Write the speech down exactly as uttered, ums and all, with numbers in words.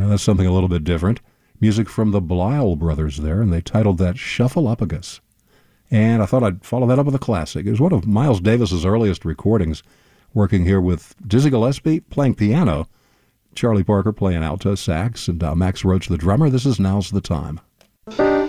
Yeah, that's something a little bit different. Music from the Blyle Brothers there, and they titled that Shuffle-Upagus. And I thought I'd follow that up with a classic. It was one of Miles Davis's earliest recordings, working here with Dizzy Gillespie playing piano, Charlie Parker playing alto sax, and uh, Max Roach the drummer. This is Now's the Time.